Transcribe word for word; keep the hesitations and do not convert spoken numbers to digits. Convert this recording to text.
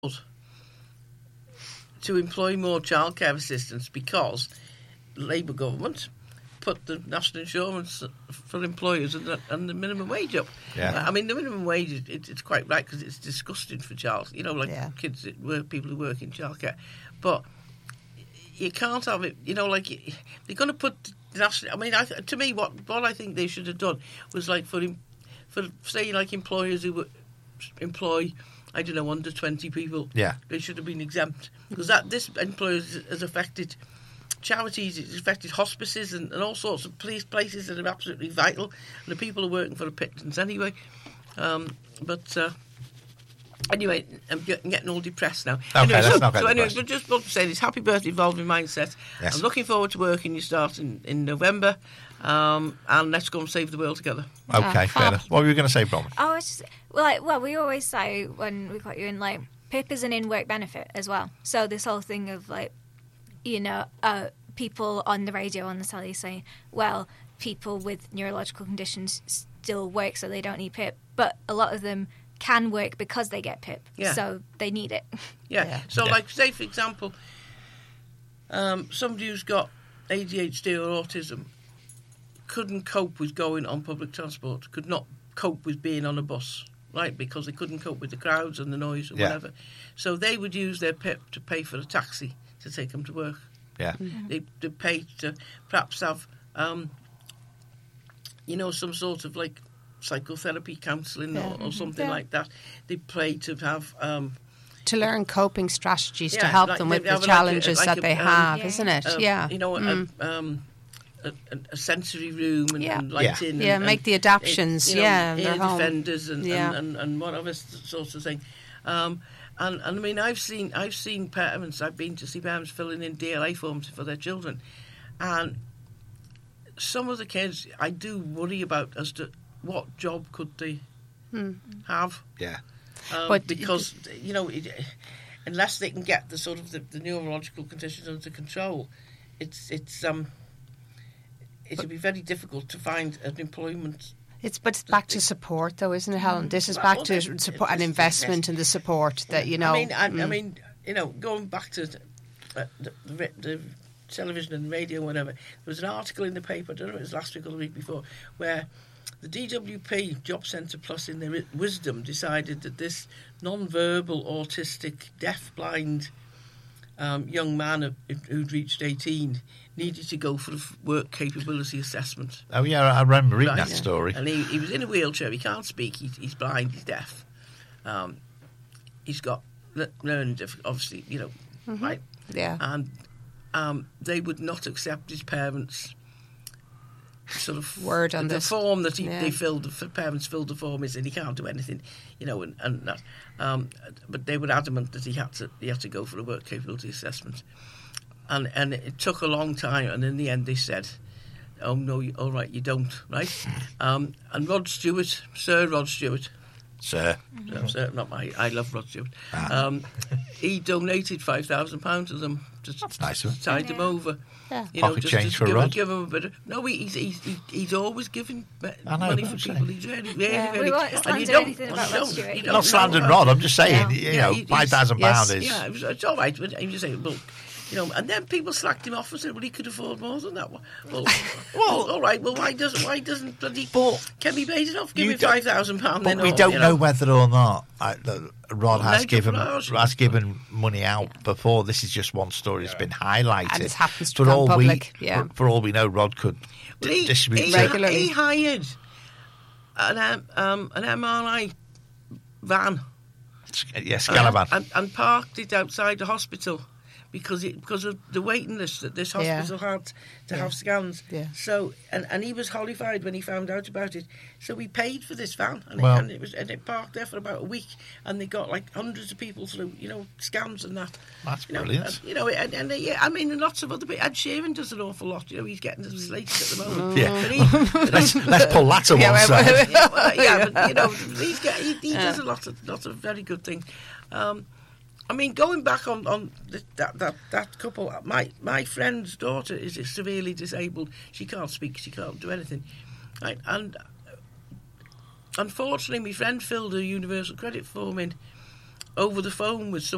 to employ more childcare assistants because Labour government put the national insurance for employers and the, and the minimum wage up. Yeah. I mean, the minimum wage, it, it's quite right because it's disgusting for child, you know, like Yeah. kids, that work, people who work in childcare. But you can't have it, you know, like, they're going to put the national, I mean, I, to me, what, what I think they should have done was like for, for say, like employers who employ, I don't know, under twenty people, Yeah. they should have been exempt. Because that this employers has affected charities, it's affected hospices and, and all sorts of police places that are absolutely vital, and the people are working for a pittance anyway. Um, but uh, anyway, I'm getting, getting all depressed now. Okay, anyway, let's so, not get so anyway, depressed. but just want to say this: happy birthday, Evolving Mindset. Yes. I'm looking forward to working you start in, in November, um, and let's go and save the world together. Okay, fair enough. What were you going to say, Bronwyn? Oh, it's just, well, like, well, we always say when we got you in, like, P I P is an in-work benefit as well. So this whole thing of, like, you know, uh, people on the radio, on the telly saying, well, people with neurological conditions still work so they don't need P I P. But a lot of them can work because they get P I P. Yeah. So they need it. Yeah. Yeah. So, Yeah. like, say for example, um, somebody who's got A D H D or autism couldn't cope with going on public transport, could not cope with being on a bus, right? Because they couldn't cope with the crowds and the noise or Yeah. whatever. So they would use their P I P to pay for a taxi to take them to work. Yeah. They they pay to perhaps have, um, you know, some sort of like psychotherapy counselling Yeah. or, or something Yeah. like that. They pay to have. Um, To learn coping strategies to Yeah, help like them with they the have like a- challenges like that a, they um, have, Yeah. isn't it? uh, yeah. you know, Mm. a, um, a, a sensory room and, Yeah. and lighting. Yeah, and, make and, the adaptations, you know, yeah, in air their home. defenders and, Yeah. and, and, and whatever sort of thing. Um, and, and I mean, I've seen I've seen parents. I've been to see parents filling in D L A forms for their children, and some of the kids I do worry about as to what job could they have. Yeah. Um, But- because you know, it, unless they can get the sort of the, the neurological conditions under control, it's it's um it'll be very difficult to find an employment. It's but it's back to support, though, isn't it, Helen? This is Well, back well, to then, support it- an it's- investment in the support that you know. I mean, I, I mm. mean, you know, going back to the, uh, the, the, the television and radio, and whatever. There was an article in the paper. I don't know if it was last week or the week before, where the D W P Job Centre Plus, in their wisdom, decided that this non-verbal, autistic, deaf-blind um, young man who- who'd reached eighteen needed to go for a f- work capability assessment. Oh, yeah, I remember reading Right. that story. And he, he was in a wheelchair. He can't speak. He, he's blind. He's deaf. Um, he's got le- learning difficulties, obviously, you know, right? yeah. And um, they would not accept his parents' sort of Word on the, this. The form that he, Yeah. they filled, the parents filled the form is, and he can't do anything, you know, and, and that. Um, but they were adamant that he had to he had to go for a work capability assessment, and and it took a long time, and in the end they said, "Oh no, you, all right, you don't, right?" um, and Rod Stewart, Sir Rod Stewart. Sir. No, sir, not my. I love Rod Stewart. Ah. Um, he donated five thousand pounds to them. Just That's nice of him. tide them over. Yeah. You Pocket know, just, change just for give, Rod. Give him a bit. Of, no, he, he's he's he, he's always giving ma- I know, money I'm for saying. people. He's really, really, Yeah, we really. won't and you slander don't- anything and about you Rod don't- Stewart. you You're don't Not know slandering about- Rod, I'm just saying, Yeah. you Yeah, know, he- five thousand yes, pounds is... Yeah, it was, it's all right. But he was saying, well, you know, and then people slacked him off and said, well, he could afford more than that. Well, well, well all right. Well, why doesn't why doesn't bloody But Kemi Badenoff give you him don't- five thousand pounds? But we don't know whether or not uh, the- Rod Well, has Nigel given Farage. has given money out before. This is just one story that's been highlighted. And it happens to for become all public, we, yeah. for, for all we know, Rod could Well, d- he, distribute. he, to- Regularly. he hired an um, um, an M R I van. yeah, Scalavan. and, and parked it outside the hospital because it, because of the waiting list that this Yeah. hospital had to Yeah. have scans. Yeah. So and, and he was horrified when he found out about it. So we paid for this van, and, Well- it, and it was and it parked there for about a week, and they got like hundreds of people through, you know, scans and that. That's you know, brilliant. and, you know, and, and uh, yeah, I mean, and lots of other people. Ed Sheeran does an awful lot. You know, he's getting slated at the moment. Yeah. But he, let's, let's pull that to Yeah, one well, side. yeah, well, yeah, but you know, he's got, he, he does a lot of lot of very good things. Um, I mean, going back on on the, that that that couple, my my friend's daughter is severely disabled. She can't speak. She can't do anything, right? And uh, unfortunately, my friend filled a universal credit form in over the phone with some.